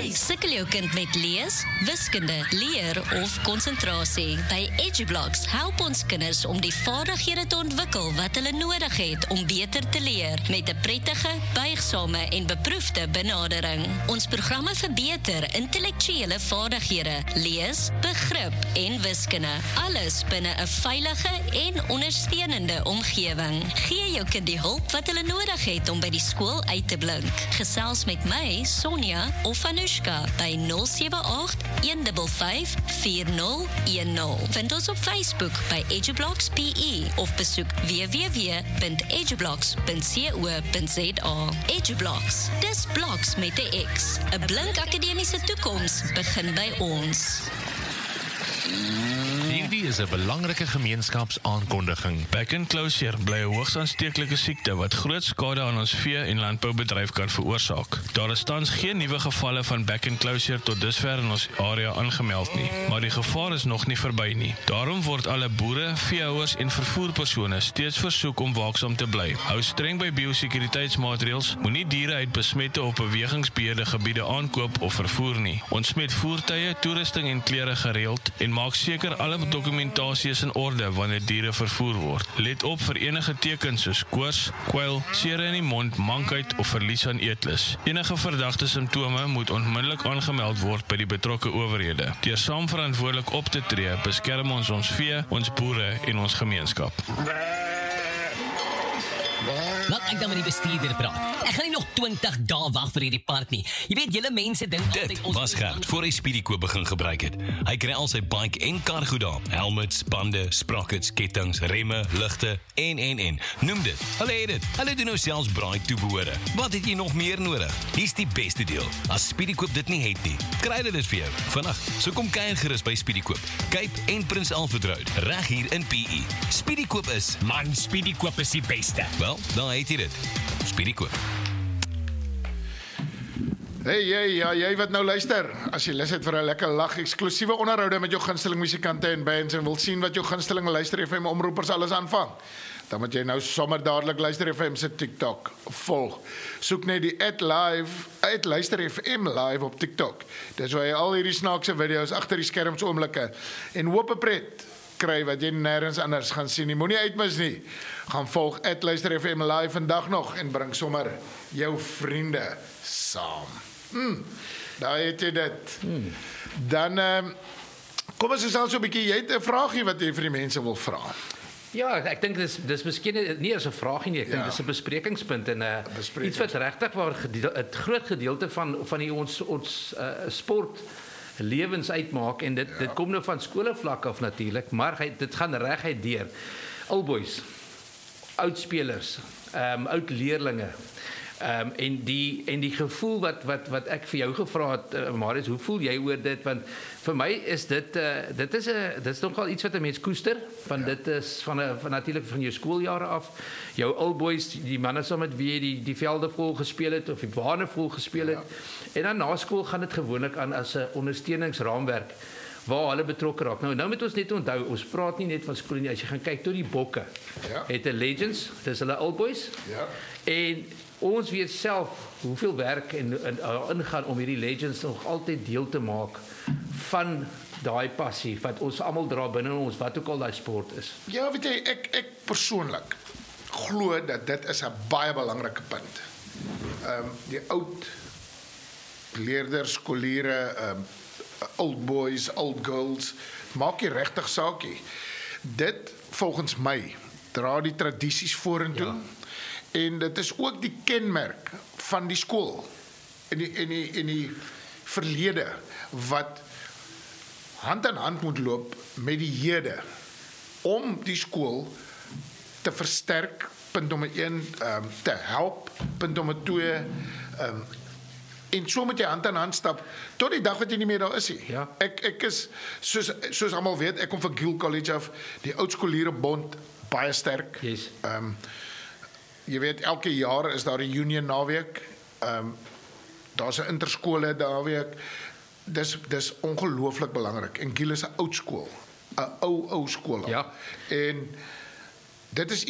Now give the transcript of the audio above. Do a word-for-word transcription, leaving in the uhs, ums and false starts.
Sukkel jou kind met lees, wiskunde, leer of konsentrasie? By EduBlocks help ons kinders om die vaardighede te ontwikkel wat hulle nodig het om beter te leer met 'n prettige, buigsame en beproefde benadering. Ons programme verbeter intellektuele vaardighede, lees, begrip en wiskunde. Alles binne 'n veilige en ondersteunende omgewing. Gee jou kind die hulp wat hulle nodig het om by die skool uit te blink. Gesels met my, Sonja of Anushka by nul sewe agt, een vyf vyf, vier nul een nul. Vind ons op Facebook by EduBlocks P E of besoek w w w punt edublocks punt co punt za. EduBlocks, dis bloks met 'n X. 'n Blink akademiese toekoms begin by ons. Hierdie is 'n belangrike gemeenskapsaankondiging. Back and closure bly 'n hoogs aansteeklike siekte wat groot skade aan ons vee- en landboubedryf kan veroorsaak. Daar is tans geen nuwe gevalle van back and closure tot dusver in ons area aangemeld nie, maar die gevaar is nog nie verby nie. Daarom word alle boere, veehouers en vervoerpersone steeds versoek om waaksaam te bly. Hou streng by biosekuriteitsmaatreëls, moenie diere uit besmette of bewegingsbeheerde gebiede aankoop of vervoer nie. Ontsmet voertuie, toerusting en klere gereeld en maak seker alle dokumentasie is in orde wanneer diere vervoer word. Let op vir enige tekens soos koors, kwyl, sere in die mond, mankheid of verlies aan eetlus. Enige verdagte simptome moet onmiddellik aangemeld word by die betrokke owerhede. Deur saam verantwoordelik op te tree, beskerm ons ons vee, ons boere en ons gemeenskap. Laat ek dan met die bestuurder praat. Ek gaan nie nog twintig dae wag vir hierdie part nie. Jy weet, julle mense dink altyd Dit was Gert voor hy Speedykoop begin gebruik het. Hy kry al sy bike en kar goed daar. Helmets, bande, sprockets, kettinge, remme, ligte en en en. Noem dit. Hulle het dit. Hulle doen nou selfs braai toebehore. Wat het jy nog meer nodig? Hier's die beste deel. As Speedykoop dit nie het nie, kry hulle dit vir jou vandag. So kom kuier gerus by Speedykoop. Cape en Prins Alfred Road, reg hier in P E. Speedykoop is Man, Speedykoop is die beste. Wel, dan het jy dit. Speedykoop. Hey, jy, ja, jy wat nou luister, as jy lus het vir 'n lekker lag, eksklusiewe onderhoude met jou gunsteling musikante en bands en wil sien wat jou gunsteling Luister F M omroepers alles aanvang, dan moet jy nou sommer dadelik Luister F M se TikTok volg. Soek net die at live, at Luister F M live op TikTok. Dis waar jy al hierdie snaakse video's agter die skerms oomblikke en hoop 'n pret kry wat jy nergens anders gaan sien nie. Moenie uitmis nie. Gaan volg at Luister F M live vandag nog en bring sommer jou vriende saam. Hmm, daar het jy dit. Hmm. Dan, um, kom ons gesels so 'n bietjie, jy het 'n vraagie wat jy vir die mense wil vra. Ja, ek dink dis dis miskien nie as 'n vraagie nie, ek dink Ja. dis 'n besprekingspunt en 'n uh, iets wat regtig waar 'n groot gedeelte van van die ons ons uh, sport lewens uitmaak en dit ja. dit kom nou van skolevlak af natuurlik, maar hy, dit gaan reguit deur. Alboys, oud spelers, ehm um, oud leerlinge. Ehm um, en die en die gevoel wat wat wat ek vir jou gevra het, uh, Marius, hoe voel jy oor dit? Want vir my is dit uh, dit is 'n dit is nogal iets wat 'n mens koester, van ja. dit is van 'n van natuurlik van jou skooljare af. Jou alboys, die manne saam met wie jy die die velde vol gespeel het of die bane vol gespeel het. Ja. En dan na skool gaan dit gewoonlik aan as 'n ondersteuningsraamwerk waar hulle betrokke raak. Nou nou moet ons net onthou, ons praat nie net van skool nie. As jy gaan kyk tot die bokke. Ja. Het 'n Legends, dis hulle alboys. Ja. En ons weet self hoeveel werk en, en uh, ingaan om hierdie Legends nog altyd deel te maak van daai passie wat ons almal dra binne ons, wat ook al daai sport is. Ja, weet jy, ek ek persoonlik glo dat dit is 'n baie belangrike punt. Ehm um, die oud leerders, skoliere, ehm um, old boys, old girls, maak nie regtig saakie. Dit volgens my dra die tradisies vorentoe. Ja. En dit is ook die kenmerk van die skool en die, en die, en die verlede wat hand aan hand moet loop met die hede om die skool te versterk, punt nommer een, um, te help, punt nommer twee, um, en so moet jy hand aan hand stap tot die dag wat jy nie meer daar is nie. Ja. Ek ek is soos soos almal weet, ek kom van Gill College af, die oud skoliere bond baie sterk. Yes. Ehm um, jy weet, elke jaar is daar 'n union naweek. Ehm um, daar's 'n interskole naweek. Dis dis ongelooflik belangrik. En Gill is 'n oud skool, 'n ou ou skool. Ja. En dit is